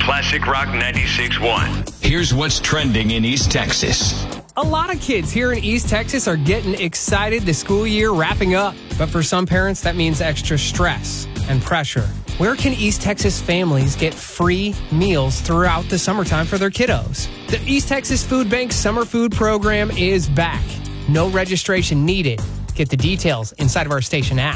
Classic Rock 96.1. Here's what's trending in East Texas. A lot of kids here in East Texas are getting excited the school year wrapping up. But for some parents, that means extra stress and pressure. Where can East Texas families get free meals throughout the summertime for their kiddos? The East Texas Food Bank Summer Food Program is back. No registration needed. Get the details inside of our station app.